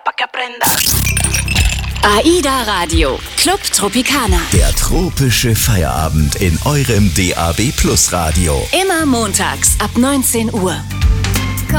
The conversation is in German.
pa' que aprenda. AIDA Radio, Club Tropicana. Der tropische Feierabend in eurem DAB+ Radio. Immer montags ab 19 Uhr.